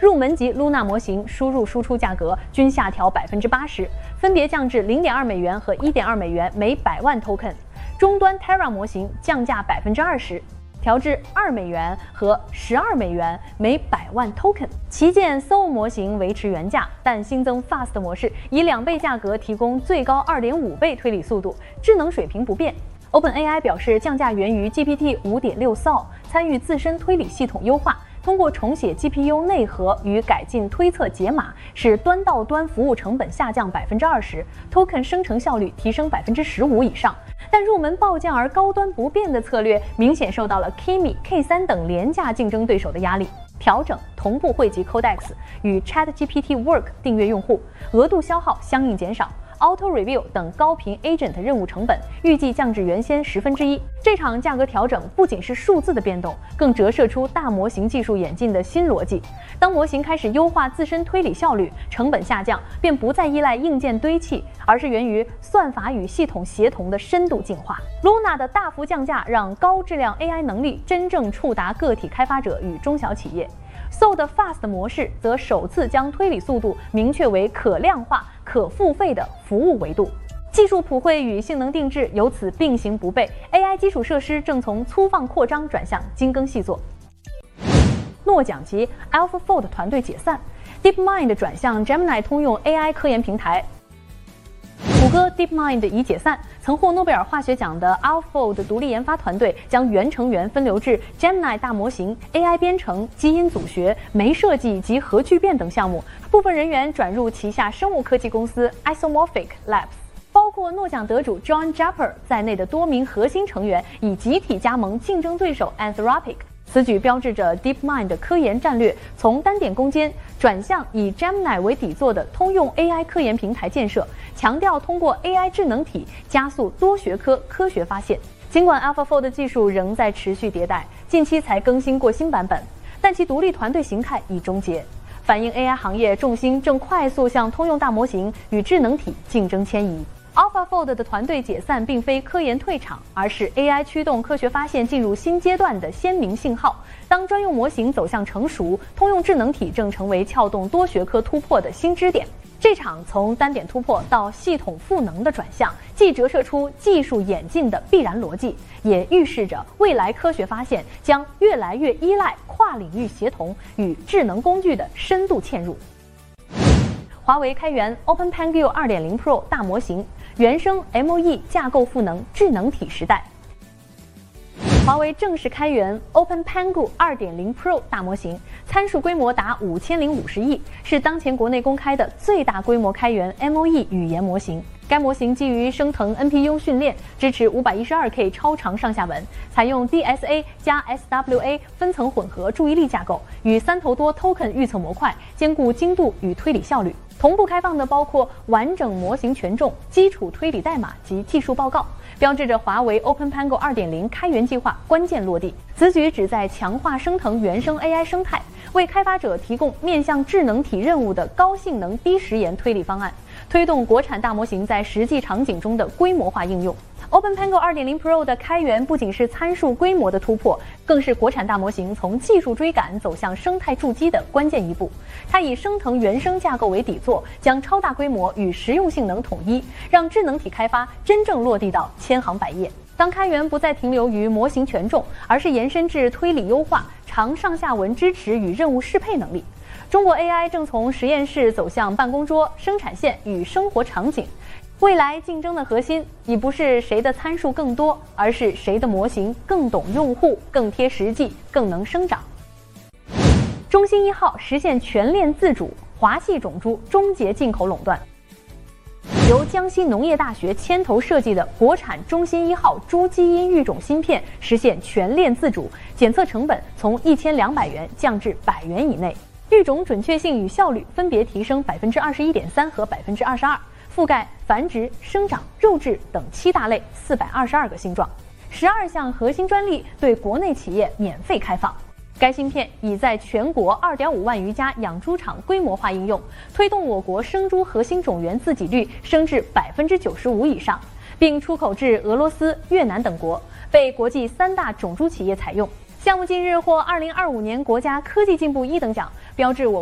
入门级 Luna 模型输入输出价格均下调80%，分别降至0.2美元和1.2美元每100万 token。终端 Terra 模型降价20%。调至2美元和12美元每100万 token。旗舰 Soul 模型维持原价，但新增 Fast 模式，以2倍价格提供最高2.5倍推理速度，智能水平不变。OpenAI 表示，降价源于 GPT 5.6 Soul 参与自身推理系统优化。通过重写 GPU 内核与改进推测解码，使端到端服务成本下降20%，token 生成效率提升15%以上。但入门暴降而高端不变的策略，明显受到了 Kimi、K3 等廉价竞争对手的压力。调整同步汇集 Codex 与 ChatGPT Work 订阅用户，额度消耗相应减少。Auto Review 等高频 Agent 任务成本预计降至原先1/10。这场价格调整不仅是数字的变动，更折射出大模型技术演进的新逻辑。当模型开始优化自身推理效率，成本下降，便不再依赖硬件堆砌，而是源于算法与系统协同的深度进化。Luna 的大幅降价让高质量 AI 能力真正触达个体开发者与中小企业。Soul 的 Fast 模式则首次将推理速度明确为可量化、可付费的服务维度，技术普惠与性能定制由此并行不悖。AI 基础设施正从粗放扩张转向精耕细作。诺奖级 AlphaFold 团队解散 ，DeepMind 转向 Gemini 通用 AI 科研平台。谷歌 DeepMind 已解散，曾获诺贝尔化学奖的 AlphaFold 独立研发团队将原成员分流至 Gemini 大模型、AI 编程、基因组学、酶设计及核聚变等项目，部分人员转入旗下生物科技公司 Isomorphic Labs。包括诺奖得主 John Draper 在内的多名核心成员已集体加盟竞争对手 Anthropic。此举标志着 DeepMind 的科研战略从单点攻坚转向以 Gemini 为底座的通用 AI 科研平台建设，强调通过 AI 智能体加速多学科科学发现。尽管 AlphaFold 技术仍在持续迭代，近期才更新过新版本，但其独立团队形态已终结，反映 AI 行业重心正快速向通用大模型与智能体竞争迁移。AlphaFold 的团队解散并非科研退场，而是 AI 驱动科学发现进入新阶段的鲜明信号。当专用模型走向成熟，通用智能体正成为撬动多学科突破的新支点。这场从单点突破到系统赋能的转向，既折射出技术演进的必然逻辑，也预示着未来科学发现将越来越依赖跨领域协同与智能工具的深度嵌入。华为开源 OpenPangeo 2.0 Pro 大模型，原生 MoE 架构赋能智能体时代。华为正式开源 OpenPangeo 2.0 Pro 大模型，参数规模达5050亿，是当前国内公开的最大规模开源 MoE 语言模型。该模型基于升腾 NPU 训练，支持 512K 超长上下文，采用 DSA 加 SWA 分层混合注意力架构，与3头多 Token 预测模块，兼顾精度与推理效率。同步开放的包括完整模型权重、基础推理代码及技术报告，标志着华为 OpenPangeo 2.0 开源计划关键落地。此举旨在强化升腾原生 AI 生态，为开发者提供面向智能体任务的高性能低时延推理方案，推动国产大模型在实际场景中的规模化应用。OpenPangeo 2.0 Pro 的开源不仅是参数规模的突破，更是国产大模型从技术追赶走向生态筑基的关键一步。它以升腾原生架构为底座，将超大规模与实用性能统一，让智能体开发真正落地到千行百业。当开源不再停留于模型权重，而是延伸至推理优化、长上下文支持与任务适配能力。中国 AI 正从实验室走向办公桌、生产线与生活场景。未来竞争的核心已不是谁的参数更多，而是谁的模型更懂用户、更贴实际、更能生长。中芯1号实现全链自主，华系种猪终结进口垄断。由江西农业大学牵头设计的国产中芯1号猪基因育种芯片实现全链自主，检测成本从1200元降至100元以内，育种准确性与效率分别提升21.3%和22%。覆盖繁殖、生长、肉质等7大类422个性状，12项核心专利对国内企业免费开放。该芯片已在全国2.5万余家养猪场规模化应用，推动我国生猪核心种源自给率升至95%以上，并出口至俄罗斯、越南等国，被国际3大种猪企业采用。项目近日获2025年国家科技进步1等奖，标志我